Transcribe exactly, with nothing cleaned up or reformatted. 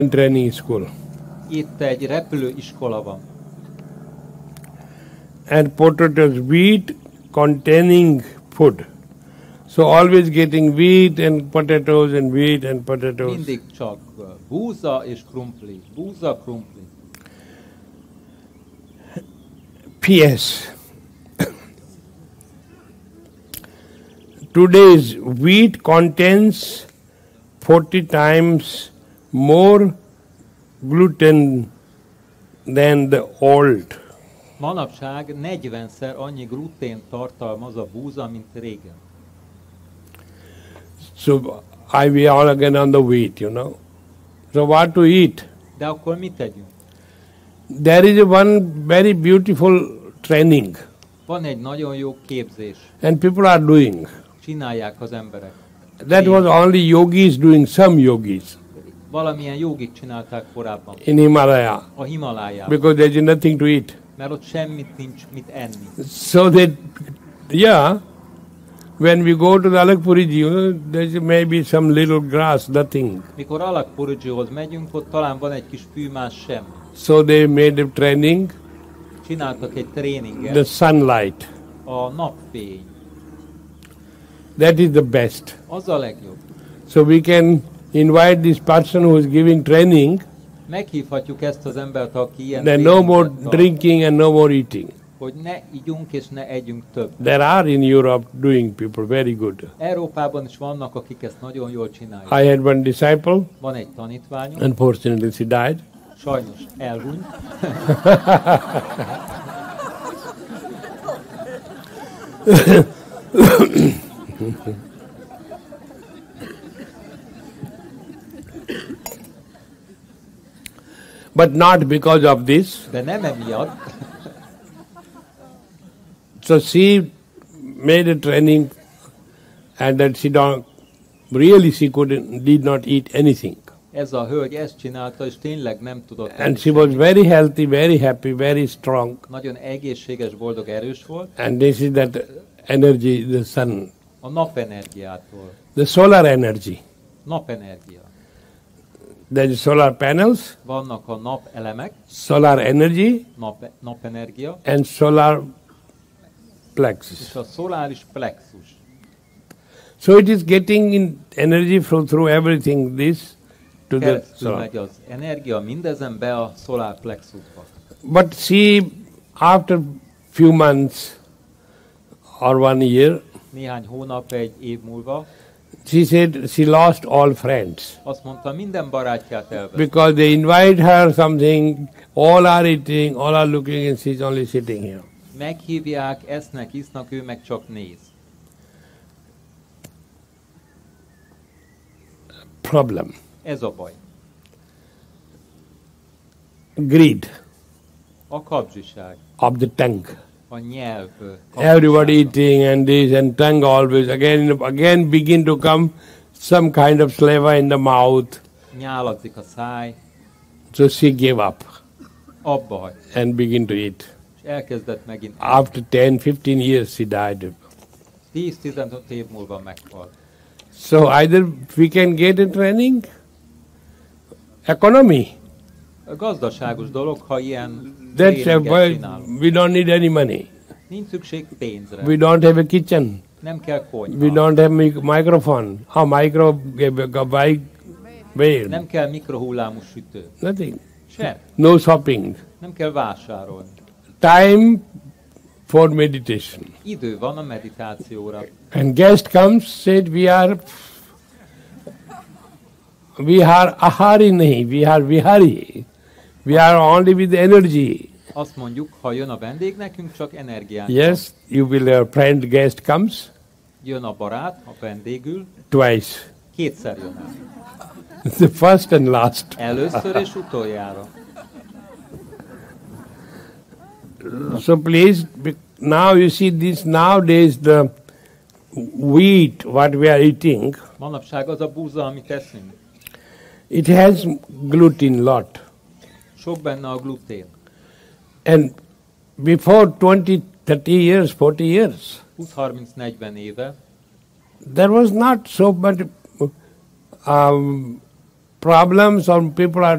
training school. Itt egy repülőiskola van. And potatoes, wheat containing food. So always getting wheat and potatoes and wheat and potatoes. Mindig csak búza és krumpli. Búza, krumpli. P S Today's wheat contains forty times more gluten than the old. Manapság negyvenszer annyi glutén tartalmaz a búza, mint régen. So I we all again on the wheat, you know. So what to eat? De akkor mit tegyünk? There is a one very beautiful training, Van egy nagyon jó képzés. and people are doing. Csinálják az emberek. That was only yogis doing, some yogis Valamilyen jogit csinálták korábban. in Himalaya, A Himalájában. because there is nothing to eat. Mert ott semmit nincs mit enni. So that, yeah, when we go to the Alakpuriji, you know, there may be some little grass, nothing. Mikor Alakpurjihoz megyünk, ott talán van egy kis fűmás sem. So they made a training, Csináltak egy the tréninget. sunlight. A napfény. That is the best. Az a legjobb. So we can invite this person who is giving training, Meghívhatjuk ezt az embert, aki ilyen then no more tréninget tart, drinking and no more eating. hogy ne igyunk és ne együnk több. There are in Europe doing people very good. Európában is vannak, akik ezt nagyon jól csinálják. I had one disciple, Van egy tanítványunk, unfortunately she died. sajnos elhunyt. But not because of this. De nem emiatt. So she made a training, and that she don't really she couldn't did not eat anything. Ez a hölgy ezt csinálta, és tényleg nem tudott. And enni she was semmit. very healthy, very happy, very strong. Nagyon egészséges, boldog, erős volt. And this is that energy, the sun, A napenergiától. the solar energy. Napenergia. There is solar panels, Vannak a napelemek, solar energy, nap, napenergia, and solar és plexus. a szoláris plexus. So it is getting in energy from through everything this to the Keresztül solar. megy az energia mindezen be a szolár plexusba. But she, after few months or one year, Néhány hónap, egy év múlva she said she lost all friends azt mondta, minden barátját elvett. because they invite her something, all are eating, all are looking, and she's only sitting here. Meghívják, esznek, isznak, ő meg csak néz. Problem. Ez a baj. Greed A kapzsiság, of the tongue. a nyelv Everybody kapzsisága. eating and this and tongue always again again begin to come some kind of saliva in the mouth. Nyálagzik a száj, So she gave up abba hagy, and begin to eat. és elkezdett megint. After ten, fifteen years she died. tíz-tizenöt év múlva meghalt. So either we can get a training, economy. A gazdaságos dolog, ha ilyen That's a, tréninget why csinálunk. we don't need any money. Nincs szükség pénzre. We don't have a kitchen. Nem kell We konyha. don't have mic- microphone. A micro buy where? Nem kell mikrohullámú sütő. Nothing. Sem. No shopping. Nem kell vásárolni. Time for meditation. Idő van a meditációra. And guest comes, said we are we are ahari nahi, we are vihari. We are only with energy. Azt mondjuk, ha jön a vendég, nekünk csak energiánk van. Yes, you will a friend guest comes Jön a barát, a vendégül, twice. kétszer jön el. The first and last. Először és utoljára. So please, be- now you see this nowadays the wheat what we are eating, Manapság az a búza, amit eszünk. it has gluten lot. Sok benne a glutén. And before twenty, thirty years, forty years, húsz-harminc-negyven éve there was not so much um, problems or people are